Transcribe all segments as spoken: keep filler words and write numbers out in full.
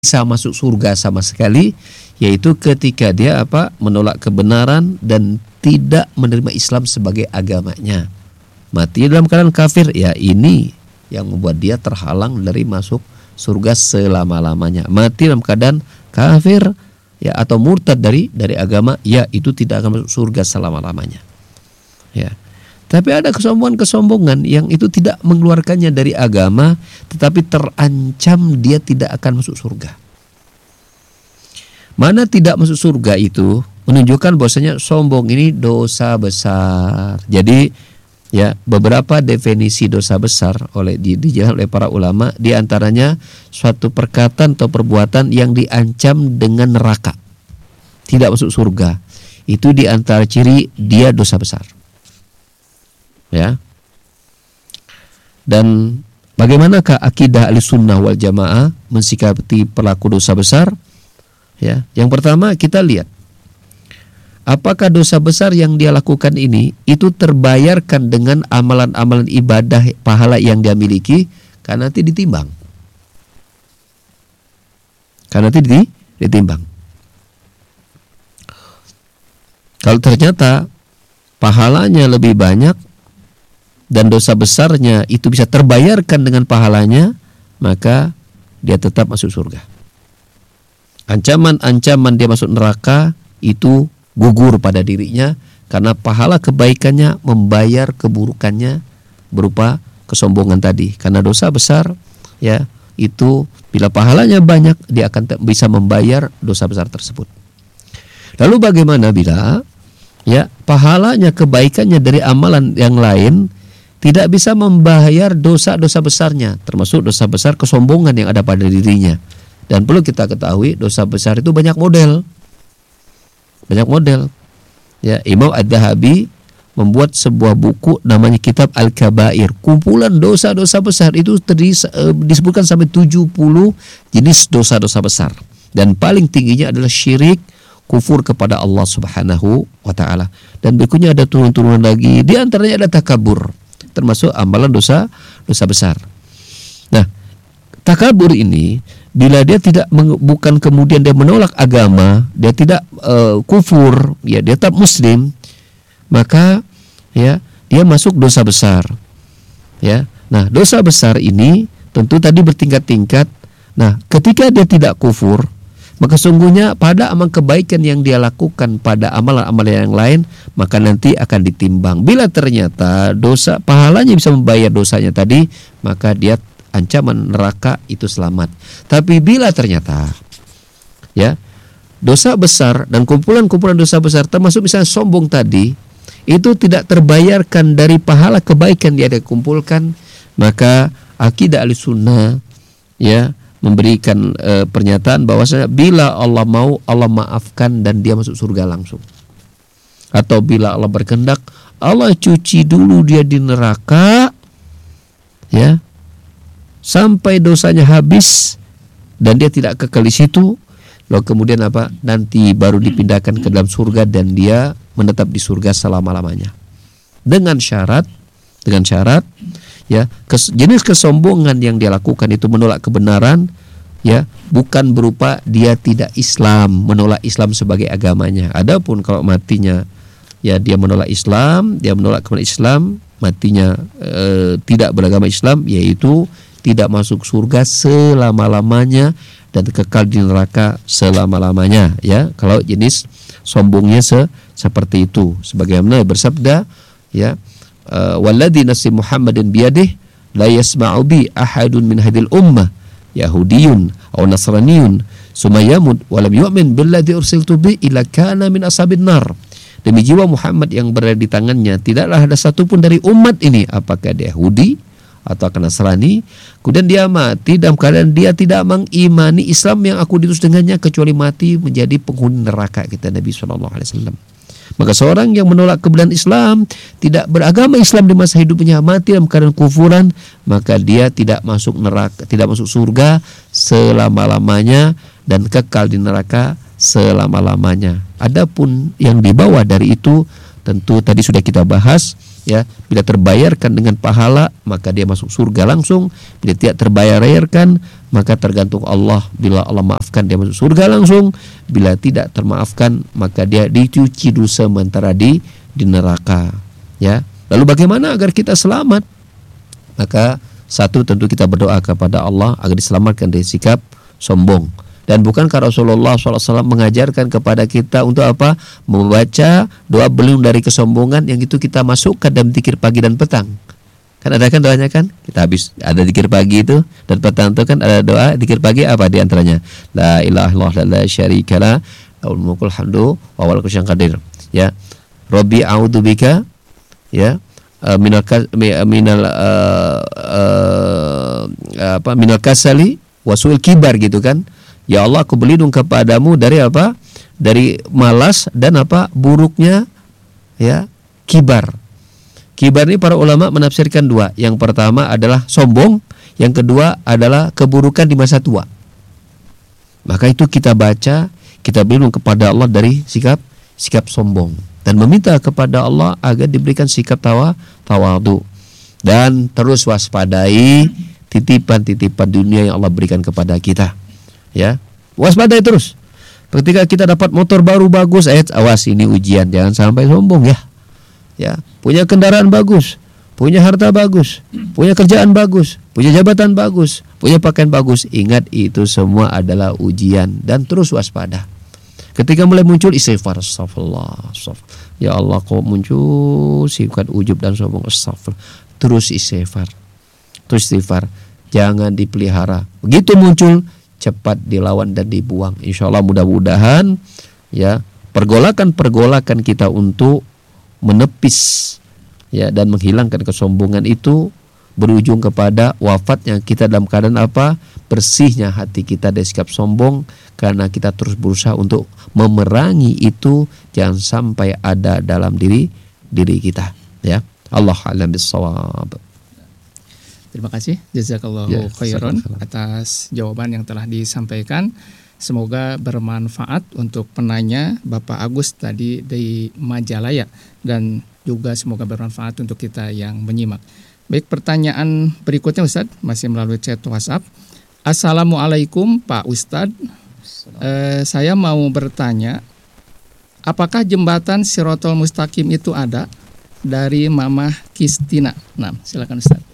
bisa masuk surga sama sekali, yaitu ketika dia apa menolak kebenaran dan tidak menerima Islam sebagai agamanya. Mati dalam keadaan kafir, ya ini yang membuat dia terhalang dari masuk surga selama-lamanya. Mati dalam keadaan kafir ya atau murtad dari dari agama, ya itu tidak akan masuk surga selama-lamanya. Ya. Tapi ada kesombongan-kesombongan yang itu tidak mengeluarkannya dari agama, tetapi terancam dia tidak akan masuk surga. Mana tidak masuk surga itu menunjukkan bahwasanya sombong ini dosa besar. Jadi ya beberapa definisi dosa besar oleh dijelaskan oleh para ulama, di antaranya suatu perkataan atau perbuatan yang diancam dengan neraka, tidak masuk surga. Itu di antara ciri dia dosa besar. Ya. Dan bagaimanakah akidah Ahlussunnah wal Jamaah mensikapi pelaku dosa besar? Ya, yang pertama kita lihat apakah dosa besar yang dia lakukan ini itu terbayarkan dengan amalan-amalan ibadah pahala yang dia miliki, karena nanti ditimbang. Karena nanti ditimbang. Kalau ternyata pahalanya lebih banyak dan dosa besarnya itu bisa terbayarkan dengan pahalanya, maka dia tetap masuk surga. Ancaman-ancaman dia masuk neraka itu gugur pada dirinya karena pahala kebaikannya membayar keburukannya berupa kesombongan tadi. Karena dosa besar ya itu bila pahalanya banyak, dia akan bisa membayar dosa besar tersebut. Lalu bagaimana bila ya pahalanya kebaikannya dari amalan yang lain tidak bisa membayar dosa-dosa besarnya, termasuk dosa besar kesombongan yang ada pada dirinya. Dan perlu kita ketahui dosa besar itu banyak model. Banyak model. Ya, Imam Ad-Dhahabi membuat sebuah buku namanya Kitab Al-Kabair. Kumpulan dosa-dosa besar itu terdiri, disebutkan sampai tujuh puluh jenis dosa-dosa besar. Dan paling tingginya adalah syirik, kufur kepada Allah Subhanahu wa taala. Dan berikutnya ada turun-turunan lagi, di antaranya ada takabur, termasuk amalan dosa dosa besar. Nah, takabur ini bila dia tidak bukan kemudian dia menolak agama, dia tidak uh, kufur, ya dia tetap muslim, maka ya dia masuk dosa besar. Ya. Nah, dosa besar ini tentu tadi bertingkat-tingkat. Nah, ketika dia tidak kufur, maka sungguhnya pada amal kebaikan yang dia lakukan pada amalan-amalan yang lain, maka nanti akan ditimbang. Bila ternyata dosa pahalanya bisa membayar dosanya tadi, maka dia ancaman neraka itu selamat. Tapi bila ternyata ya dosa besar dan kumpulan-kumpulan dosa besar termasuk misalnya sombong tadi itu tidak terbayarkan dari pahala kebaikan yang dia kumpulkan, maka akidah Ahlussunnah ya memberikan e, pernyataan bahwasanya bila Allah mau, Allah maafkan dan dia masuk surga langsung. Atau bila Allah berkehendak, Allah cuci dulu dia di neraka ya sampai dosanya habis dan dia tidak kekal di situ. Lalu kemudian apa? Nanti baru dipindahkan ke dalam surga dan dia menetap di surga selama-lamanya. Dengan syarat dengan syarat ya, kes, jenis kesombongan yang dia lakukan itu menolak kebenaran, ya bukan berupa dia tidak Islam, menolak Islam sebagai agamanya. Adapun kalau matinya ya dia menolak Islam, dia menolak kebenaran Islam, matinya e, tidak beragama Islam, yaitu tidak masuk surga selama-lamanya dan kekal di neraka selama-lamanya. Ya, kalau jenis sombongnya se seperti itu, sebagaimana bersabda ya, walladzi nafsi Muhammadin biyadihi la yasma'u bi ahadun min hadhil ummah yahudiyun aw nasraniyun summa yamut wa lam yu'min billadzi ursiltu bi illa kana min ashabin nar. Demi jiwa Muhammad yang berada di tangannya, tidaklah ada satupun dari umat ini, apakah dia Yahudi atau Nasrani, kemudian dia mati dalam keadaan dia tidak mengimani Islam yang aku diutus dengannya, kecuali mati menjadi penghuni neraka, kata Nabi shallallahu alaihi wasallam. Maka seorang yang menolak kebenaran Islam, tidak beragama Islam di masa hidupnya, mati dalam keadaan kufuran, maka dia tidak masuk neraka, tidak masuk surga selama-lamanya dan kekal di neraka selama-lamanya. Adapun yang di bawah dari itu tentu tadi sudah kita bahas, ya, bila terbayarkan dengan pahala maka dia masuk surga langsung. Bila tidak terbayarkan maka tergantung Allah. Bila Allah maafkan dia masuk surga langsung. Bila tidak termaafkan maka dia dicuci dosa sementara di di neraka. Ya. Lalu bagaimana agar kita selamat? Maka satu, tentu kita berdoa kepada Allah agar diselamatkan dari sikap sombong. Dan bukankah Rasulullah shallallahu alaihi wasallam mengajarkan kepada kita untuk apa? Membaca doa berlindung dari kesombongan, yang itu kita masukkan dalam zikir pagi dan petang. Kan ada kan doanya kan? Kita habis ada zikir pagi itu dan petang itu kan ada doa zikir pagi, apa di antaranya? La ilaha illallah la syarikalah lahul mulkul hamdu wa huwal qadir qadir. Ya. Rabbi a'udzubika ya minal minal uh, uh, apa minal kasali wasul kibar gitu kan. Ya Allah, aku berlindung kepadamu dari apa? Dari malas dan apa? Buruknya ya kibar. Kibar ini para ulama menafsirkan dua. Yang pertama adalah sombong, yang kedua adalah keburukan di masa tua. Maka itu kita baca, kita berlindung kepada Allah dari sikap sikap sombong dan meminta kepada Allah agar diberikan sikap tawa tawadu. Dan terus waspadai titipan-titipan dunia yang Allah berikan kepada kita. Ya, waspadai terus. Ketika kita dapat motor baru bagus, eh awas ini ujian, jangan sampai sombong ya. Ya, punya kendaraan bagus, punya harta bagus, punya kerjaan bagus, punya jabatan bagus, punya pakaian bagus, ingat itu semua adalah ujian dan terus waspada. Ketika mulai muncul istighfar, astagfirullah, astagfirullah. Ya Allah, kok muncul sifat ujub dan sombong, astagfirullah. Terus istighfar. Terus istighfar. Jangan dipelihara. Begitu muncul, cepat dilawan dan dibuang. Insya Allah mudah-mudahan ya pergolakan-pergolakan kita untuk menepis ya dan menghilangkan kesombongan itu berujung kepada wafatnya kita dalam keadaan apa? Bersihnya hati kita dari sikap sombong, karena kita terus berusaha untuk memerangi itu jangan sampai ada dalam diri diri kita ya. Allah a'lam bissawab. Terima kasih jazakallahu ya, khairan atas jawaban yang telah disampaikan. Semoga bermanfaat untuk penanya Bapak Agus tadi di Majalaya, dan juga semoga bermanfaat untuk kita yang menyimak. Baik, pertanyaan berikutnya Ustadz masih melalui chat WhatsApp. Assalamualaikum Pak Ustadz, eh, saya mau bertanya, apakah jembatan Shirathul Mustaqim itu ada? Dari Mamah Kistina. Nah, silakan Ustadz.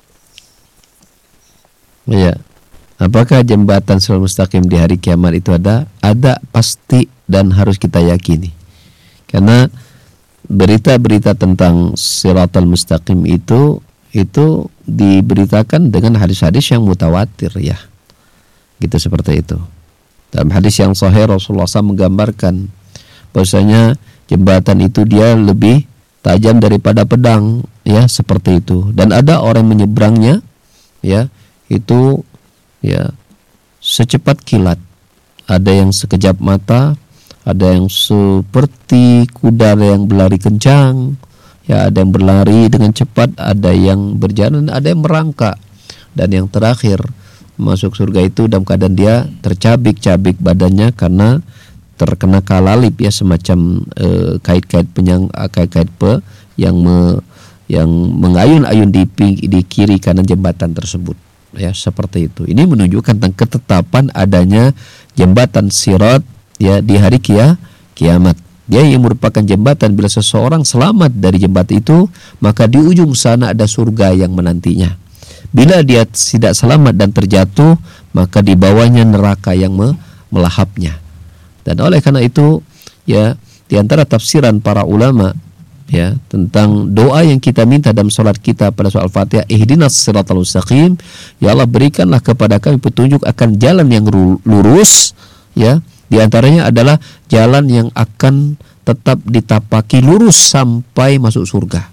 Iya. Apakah jembatan Shirathul Mustaqim di hari kiamat itu ada? Ada, pasti, dan harus kita yakini. Karena berita-berita tentang Shirathul Mustaqim itu itu diberitakan dengan hadis-hadis yang mutawatir ya. Gitu, seperti itu. Dalam hadis yang sahih Rasulullah shallallahu alaihi wasallam menggambarkan bahwasanya jembatan itu dia lebih tajam daripada pedang ya, seperti itu. Dan ada orang menyeberangnya ya, itu ya secepat kilat, ada yang sekejap mata, ada yang seperti kuda yang berlari kencang ya, ada yang berlari dengan cepat, ada yang berjalan, ada yang merangkak, dan yang terakhir masuk surga itu dalam keadaan dia tercabik-cabik badannya karena terkena kalalip ya, semacam eh, kait-kait penyang kait-kait pe yang me, yang mengayun-ayun di, di kiri kanan jembatan tersebut. Ya, seperti itu. Ini menunjukkan tentang ketetapan adanya jembatan Sirat ya di hari kia, kiamat. Dia yang merupakan jembatan, bila seseorang selamat dari jembatan itu, maka di ujung sana ada surga yang menantinya. Bila dia tidak selamat dan terjatuh, maka di bawahnya neraka yang me, melahapnya. Dan oleh karena itu ya, di antara tafsiran para ulama ya tentang doa yang kita minta dalam salat kita pada surah Al-Fatihah, ihdinas siratal mustaqim, ya Allah berikanlah kepada kami petunjuk akan jalan yang lurus ya. Di antaranya adalah jalan yang akan tetap ditapaki lurus sampai masuk surga.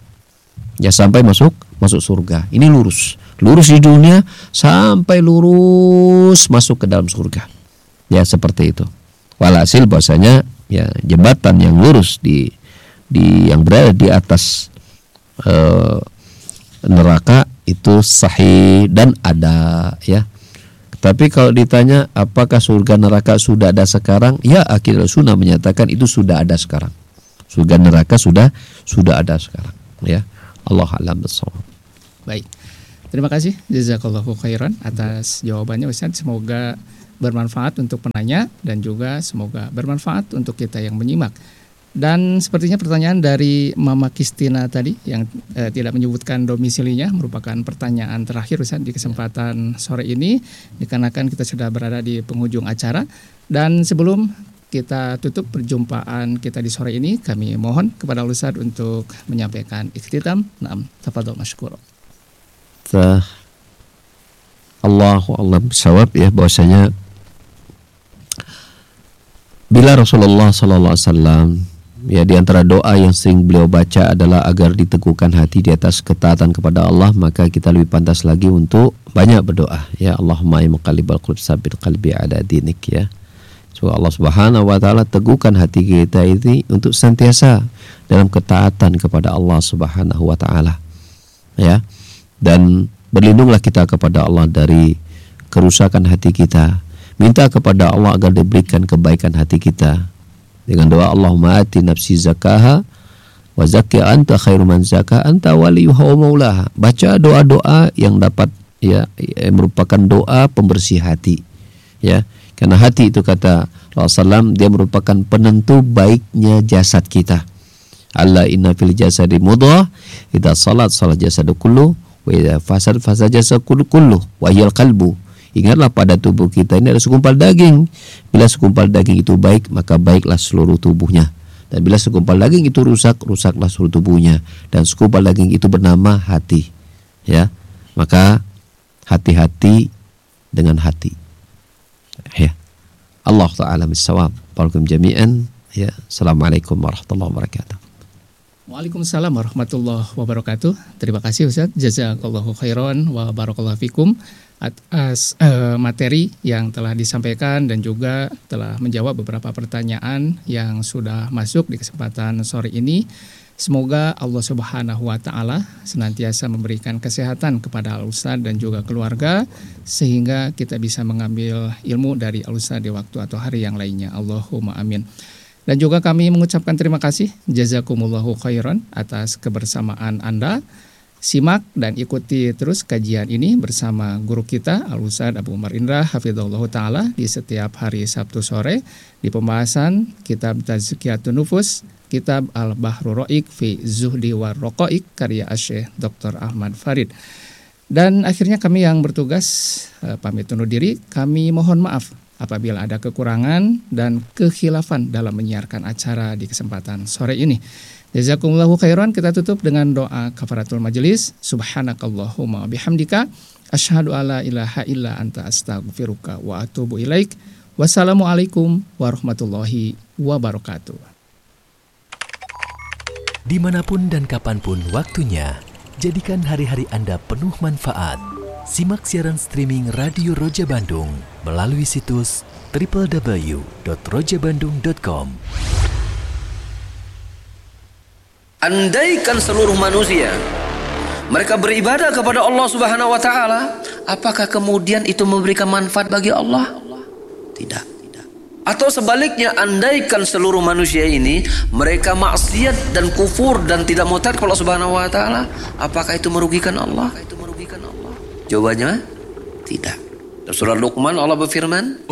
Ya, sampai masuk masuk surga. Ini lurus. Lurus di dunia sampai lurus masuk ke dalam surga. Ya, seperti itu. Walhasil bahwasanya ya jembatan yang lurus di di yang berada di atas uh, neraka itu sahih dan ada ya. Tapi kalau ditanya apakah surga neraka sudah ada sekarang, ya Aqidah Sunnah menyatakan itu sudah ada sekarang. Surga neraka sudah sudah ada sekarang ya. Allah a'lam bishawab. Baik. Terima kasih jazakallahu khairan atas jawabannya Ustaz. Semoga bermanfaat untuk penanya dan juga semoga bermanfaat untuk kita yang menyimak. Dan sepertinya pertanyaan dari Mama Kristina tadi yang eh, tidak menyebutkan domisilinya merupakan pertanyaan terakhir Ustaz di kesempatan sore ini, dikarenakan kita sudah berada di penghujung acara. Dan sebelum kita tutup perjumpaan kita di sore ini, kami mohon kepada Ustaz untuk menyampaikan ikhtitam. Naam, tafadhol masykur. Allahu a'lam bishawab, ya, bahwasanya bila Rasulullah sallallahu alaihi wasallam, ya, di antara doa yang sering beliau baca adalah agar diteguhkan hati di atas ketaatan kepada Allah, maka kita lebih pantas lagi untuk banyak berdoa, ya, Allahumma ya muqallibal qulub tsabbit qalbi ala dinik, ya. So Allah Subhanahu wa taala teguhkan hati kita ini untuk senantiasa dalam ketaatan kepada Allah Subhanahu wa taala, ya. Dan berlindunglah kita kepada Allah dari kerusakan hati kita. Minta kepada Allah agar diberikan kebaikan hati kita dengan doa Allahumma ati nafsi zakaha wa zakki anta khairu man zakka anta waliyuha wa maulaha. Baca doa-doa yang dapat, ya, merupakan doa pembersih hati, ya. Karena hati itu, kata Rasulullah sallallahu alaihi wasallam, dia merupakan penentu baiknya jasad kita. Alla inna fil jasadi mudghah idza salat salat jasadu kullu wa idza fasad fasad jasadu kullu wa hiyal qalbu. Ingatlah pada tubuh kita ini ada segumpal daging. Bila segumpal daging itu baik, maka baiklah seluruh tubuhnya. Dan bila segumpal daging itu rusak, rusaklah seluruh tubuhnya. Dan segumpal daging itu bernama hati, ya. Maka hati-hati dengan hati, ya. Allah ta'ala bis-shawab. Barakum jami'an, ya. Assalamualaikum warahmatullahi wabarakatuh. Waalaikumsalam warahmatullahi wabarakatuh. Terima kasih Ustaz, jazakallahu khairan wa barakallahu fikum atas uh, materi yang telah disampaikan dan juga telah menjawab beberapa pertanyaan yang sudah masuk di kesempatan sore ini. Semoga Allah Subhanahu wa taala senantiasa memberikan kesehatan kepada Al-Ustaz dan juga keluarga sehingga kita bisa mengambil ilmu dari Al-Ustaz di waktu atau hari yang lainnya. Allahumma amin. Dan juga kami mengucapkan terima kasih jazakumullahu khairan atas kebersamaan Anda. Simak dan ikuti terus kajian ini bersama guru kita Al-Ustaz Abu Umar Indra hafizahullah ta'ala di setiap hari Sabtu sore di pembahasan kitab Tazkiyatun Nufus, kitab Al-Bahru Ra'iq fi Zuhdi wa Raqa'iq karya Syekh Doktor Ahmad Farid. Dan akhirnya kami yang bertugas eh, pamit undur diri. Kami mohon maaf apabila ada kekurangan dan kekhilafan dalam menyiarkan acara di kesempatan sore ini. Jazakumullahu khairan. Kita tutup dengan doa kafaratul majelis. Subhanakallahumma bihamdika asyhadu alla ilaha illa anta astaghfiruka wa atubu ilaik. Wassalamualaikum warahmatullahi wabarakatuh. Dimanapun dan kapanpun waktunya, jadikan hari-hari Anda penuh manfaat. Simak siaran streaming Radio Roja Bandung melalui situs double-u double-u double-u dot roja bandung dot com. Andaikan seluruh manusia mereka beribadah kepada Allah Subhanahu wa taala, apakah kemudian itu memberikan manfaat bagi Allah? Tidak. Atau sebaliknya, andaikan seluruh manusia ini mereka maksiat dan kufur dan tidak mau taat kepada Allah Subhanahu wa taala, apakah itu merugikan Allah? Jawabannya tidak. Dalam surah Luqman Allah berfirman,